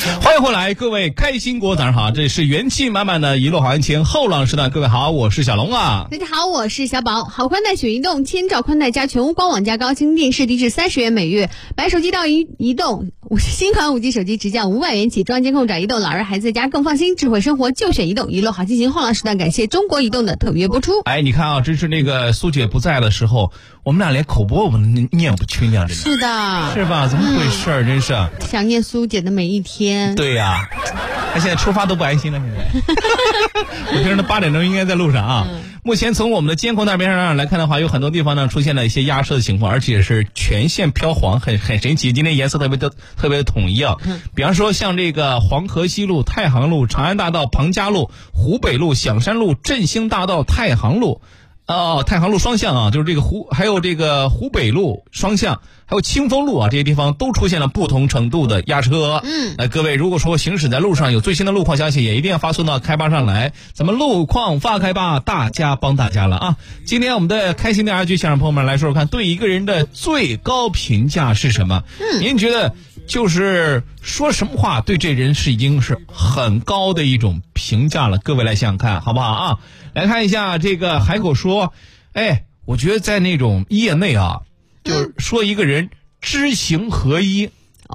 欢迎回来，各位开心果，早上好！这是元气满满的一路好心情后浪时段，各位好，我是小龙啊。 大家好，我是小宝。好宽带选移动，千兆宽带加全屋官网加高清电视，低至30元每月。白手机到移动，新款5G 手机直降500元起，中央监控找移动，老人孩子家更放心，智慧生活就选移动。一路好心情后浪时段，感谢中国移动的特约播出。 哎，你看啊，这是那个苏姐不在的时候，我们俩连口播我们念不清呀，真的是的， 是吧？怎么回事真是想念苏姐的每一天。 对呀，他现在出发都不安心了，现在。我听着8点钟应该在路上啊。目前从我们的监控那边上来看的话，有很多地方呢出现了一些压车的情况，而且是全线飘黄，很神奇。今天颜色特别的统一啊。比方说像这个黄河西路、太行路、长安大道、庞家路、湖北路、响山路、振兴大道、太行路。太行路双向啊，就是这个还有这个湖北路双向，还有清风路啊，这些地方都出现了不同程度的压车。各位如果说行驶在路上有最新的路况消息，也一定要发送到开吧上来，咱们路况发开吧，大家帮大家了啊！今天我们的开心电视剧想让朋友们来说说看，对一个人的最高评价是什么？您觉得就是说什么话对这人是已经是很高的一种评价了？各位来想想看好不好啊？来看一下这个海口说，我觉得在那种业内啊，就是说一个人知行合一，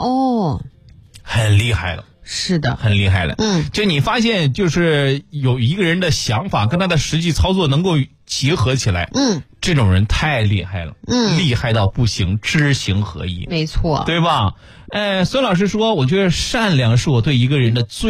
很厉害了。 是的， 很厉害了。就你发现就是有一个人的想法跟他的实际操作能够结合起来，这种人太厉害了，厉害到不行，知行合一， 没错， 对吧？孙老师说，我觉得善良是我对一个人的最